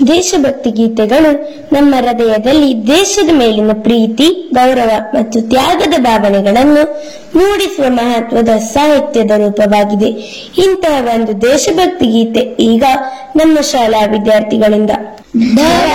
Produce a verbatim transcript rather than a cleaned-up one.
ದೇಶಭಕ್ತಿ ಗೀತೆಗಳು ನಮ್ಮ ಹೃದಯದಲ್ಲಿ ದೇಶದ ಮೇಲಿನ ಪ್ರೀತಿ, ಗೌರವ ಮತ್ತು ತ್ಯಾಗದ ಭಾವನೆಗಳನ್ನು ಮೂಡಿಸುವ ಮಹತ್ವದ ಸಾಹಿತ್ಯದ ರೂಪವಾಗಿದೆ. ಇಂತಹ ಒಂದು ದೇಶಭಕ್ತಿ ಗೀತೆ ಈಗ ನಮ್ಮ ಶಾಲಾ ವಿದ್ಯಾರ್ಥಿಗಳಿಂದ